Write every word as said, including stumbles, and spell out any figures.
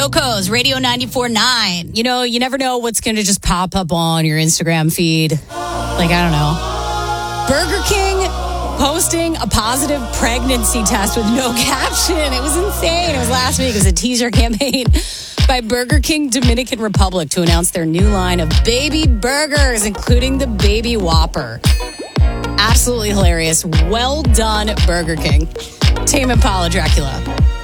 Yoko's Radio ninety-four point nine. You know, you never know what's going to just pop up on your Instagram feed. Like, I don't know. Burger King posting a positive pregnancy test with no caption. It was insane. It was last week. It was a teaser campaign by Burger King Dominican Republic to announce their new line of baby burgers, including the Baby Whopper. Absolutely hilarious. Well done, Burger King. Tame Impala, Dracula.